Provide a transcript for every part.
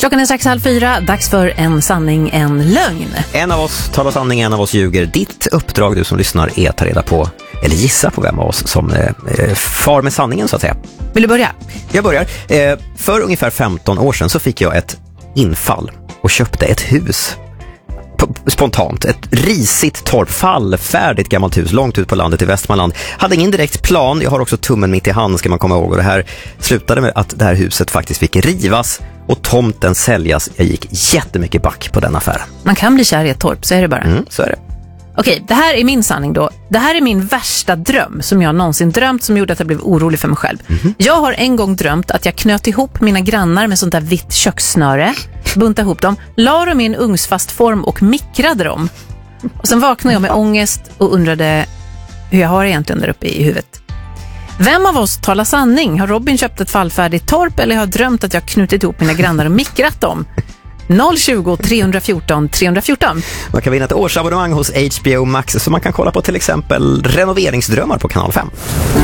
Klockan är 3:30, dags för en sanning, en lögn. En av oss talar sanning, en av oss ljuger. Ditt uppdrag, du som lyssnar, är att ta reda på, eller gissa på vem av oss som far med sanningen, så att säga. Vill du börja? Jag börjar. För ungefär 15 år sedan så fick jag ett infall och köpte ett hus. Spontant. Ett risigt torp, fallfärdigt gammalt hus långt ut på landet i Västmanland. Hade ingen direkt plan, jag har också tummen mitt i hand, ska man komma ihåg. Och det här slutade med att det här huset faktiskt fick rivas och tomten säljas. Jag gick jättemycket back på den affären. Man kan bli kär i ett torp, så är det bara. Så är det. Okej, det här är min sanning då. Det här är min värsta dröm som jag någonsin drömt, som gjorde att jag blev orolig för mig själv. Jag har en gång drömt att jag knöt ihop mina grannar med sånt där vitt kökssnöre, buntade ihop dem, la dem i en ugnsfast form och mikrade dem. Och sen vaknade jag med ångest och undrade hur jag har egentligen där uppe i huvudet. Vem av oss talar sanning? Har Robin köpt ett fallfärdigt torp eller har jag drömt att jag knutit ihop mina grannar och mikrat dem? 020 314 314. Man kan vinna ett årsabonnemang hos HBO Max, så man kan kolla på till exempel renoveringsdrömmar på kanal 5.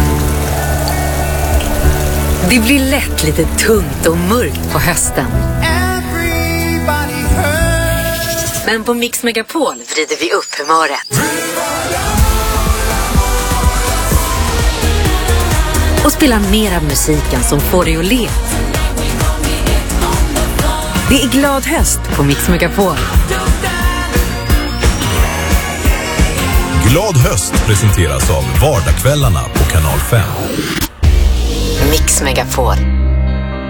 Det blir lätt lite tungt och mörkt på hösten. Men på Mix Megapol vrider vi upp humöret. Och spelar mer av musiken som får dig att le. Det är glad höst på Mix Megapol. Glad höst presenteras av Vardagskvällarna på kanal 5. Mix Megapol.